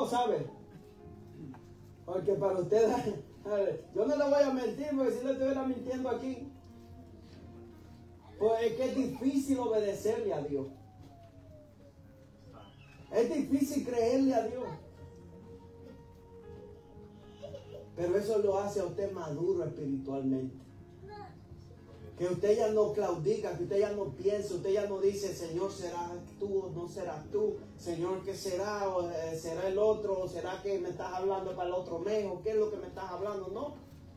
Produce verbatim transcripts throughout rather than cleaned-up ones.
¿sabe? Porque para ustedes, yo no le voy a mentir, porque si le estuviera mintiendo aquí, pues es que es difícil obedecerle a Dios. Es difícil creerle a Dios. Pero eso lo hace a usted maduro espiritualmente. Que usted ya no claudica, que usted ya no piensa, usted ya no dice, Señor, ¿serás tú o no serás tú? Señor, ¿qué será? ¿O eh, será el otro? ¿O será que me estás hablando para el otro mes? ¿O qué es lo que me estás hablando? No.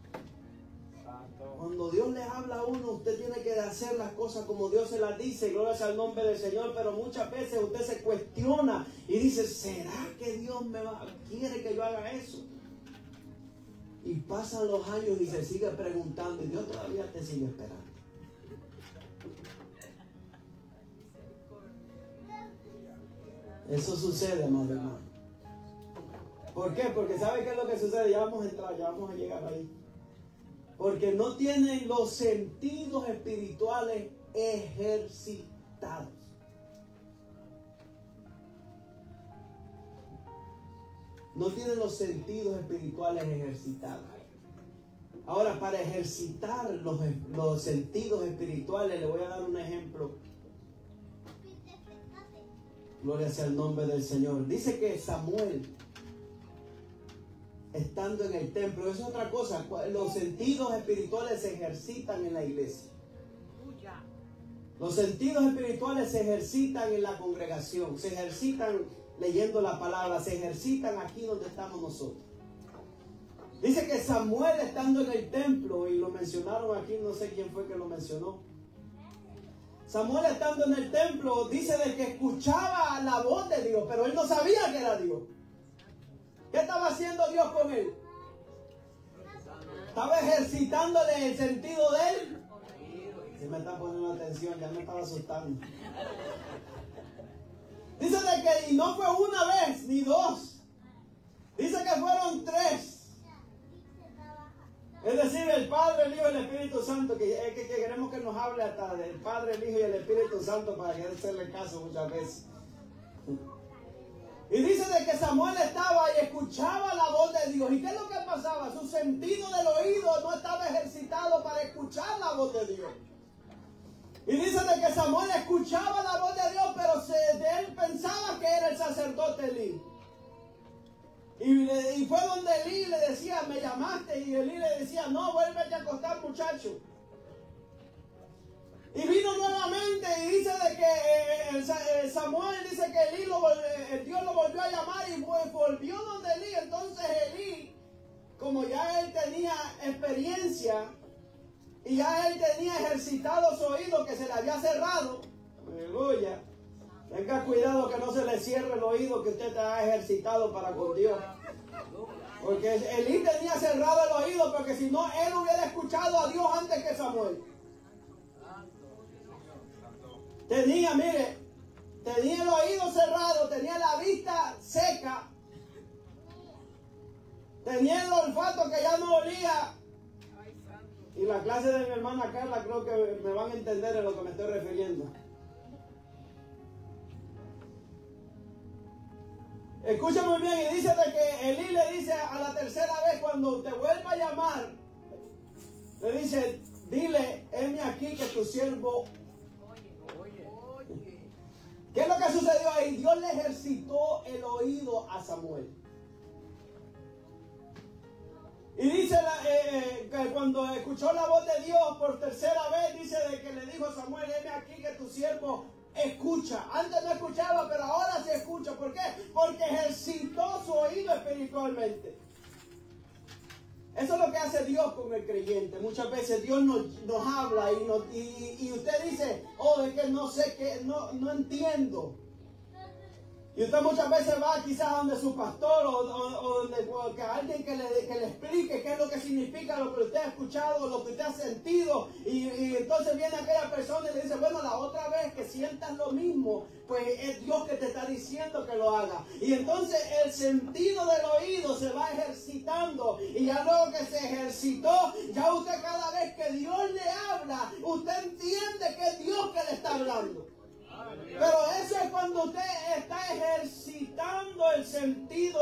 Cuando Dios les habla a uno, usted tiene que hacer las cosas como Dios se las dice, gloria sea el nombre del Señor, pero muchas veces usted se cuestiona y dice, ¿será que Dios me va, quiere que yo haga eso? Y pasan los años y se sigue preguntando y Dios todavía te sigue esperando. Eso sucede, amado hermano. ¿Por qué? Porque ¿sabe qué es lo que sucede? Ya vamos a entrar, ya vamos a llegar ahí. Porque no tienen los sentidos espirituales ejercitados. No tienen los sentidos espirituales ejercitados. Ahora, para ejercitar los, los sentidos espirituales, le voy a dar un ejemplo. Gloria sea el nombre del Señor. Dice que Samuel, estando en el templo, es otra cosa. Los sentidos espirituales se ejercitan en la iglesia. Los sentidos espirituales se ejercitan en la congregación, se ejercitan leyendo la palabra, se ejercitan aquí donde estamos nosotros. Dice que Samuel, estando en el templo, y lo mencionaron aquí, no sé quién fue que lo mencionó. Samuel, estando en el templo, dice de que escuchaba la voz de Dios, pero él no sabía que era Dios. ¿Qué estaba haciendo Dios con él? Estaba ejercitándole el sentido de él. Si me está poniendo atención, ya me estaba asustando. Dice de que y no fue una vez ni dos. Dice que fueron tres. Es decir, el Padre, el Hijo y el Espíritu Santo, que, que, que queremos que nos hable hasta del Padre, el Hijo y el Espíritu Santo para que hacerle caso muchas veces. Y dice de que Samuel estaba y escuchaba la voz de Dios. ¿Y qué es lo que pasaba? Su sentido del oído no estaba ejercitado para escuchar la voz de Dios. Y dice de que Samuel escuchaba la voz de Dios, pero se, de él pensaba que era el sacerdote Elí. Y, le, y fue donde Elí le decía, me llamaste, y Elí le decía, no, vuélvete a acostar, muchacho. Y vino nuevamente y dice de que eh, eh, Samuel dice que Elí lo, eh, Dios lo volvió a llamar y volvió donde Elí. Entonces Elí, como ya él tenía experiencia y ya él tenía ejercitado su oído que se le había cerrado, aleluya, tenga cuidado que no se le cierre el oído que usted ha ejercitado para con Dios. Porque Elí tenía cerrado el oído, porque si no, él hubiera escuchado a Dios antes que Samuel. Tenía, mire, tenía el oído cerrado, tenía la vista seca, tenía el olfato que ya no olía. Y la clase de mi hermana Carla creo que me van a entender en lo que me estoy refiriendo. Escucha muy bien, y dice de que Elí le dice a la tercera vez cuando te vuelva a llamar, le dice, dile, heme aquí que tu siervo. ¿Qué es lo que sucedió ahí? Dios le ejercitó el oído a Samuel. Y dice la, eh, que cuando escuchó la voz de Dios por tercera vez, dice de que le dijo a Samuel, heme aquí que tu siervo escucha. Antes no escuchaba, pero ahora sí escucha. ¿Por qué? Porque ejercitó su oído espiritualmente. Eso es lo que hace Dios con el creyente. Muchas veces Dios nos, nos habla y, nos, y, y usted dice, oh, es que no sé qué, no, no entiendo. Y usted muchas veces va quizás donde su pastor o, o, o donde o que alguien que le, que le explique qué es lo que significa lo que usted ha escuchado, lo que usted ha sentido. Y, y entonces viene aquella persona y le dice, bueno, la otra vez que sientas lo mismo, pues es Dios que te está diciendo que lo haga. Y entonces el sentido del oído se va ejercitando. Y ya luego que se ejercitó, ya usted cada vez que Dios le habla, usted entiende que es Dios que le está hablando. Pero eso es cuando usted está ejercitando el sentido